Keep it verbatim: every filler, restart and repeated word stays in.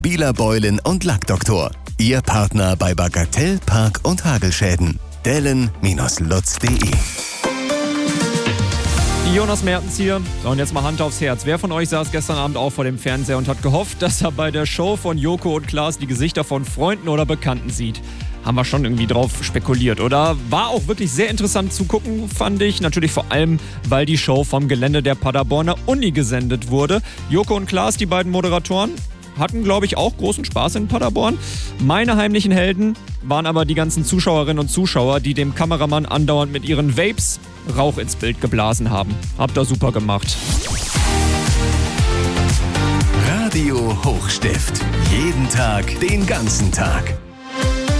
Bieler Beulen und Lackdoktor. Ihr Partner bei Bagatell, Park- und Hagelschäden. Dellen Lutz punkt de. Jonas Mertens hier. So, und jetzt mal Hand aufs Herz. Wer von euch saß gestern Abend auch vor dem Fernseher und hat gehofft, dass er bei der Show von Joko und Klaas die Gesichter von Freunden oder Bekannten sieht? Haben wir schon irgendwie drauf spekuliert, oder? War auch wirklich sehr interessant zu gucken, fand ich. Natürlich vor allem, weil die Show vom Gelände der Paderborner Uni gesendet wurde. Joko und Klaas, die beiden Moderatoren, hatten, glaube ich, auch großen Spaß in Paderborn. Meine heimlichen Helden waren aber die ganzen Zuschauerinnen und Zuschauer, die dem Kameramann andauernd mit ihren Vapes Rauch ins Bild geblasen haben. Habt ihr super gemacht. Radio Hochstift. Jeden Tag, den ganzen Tag.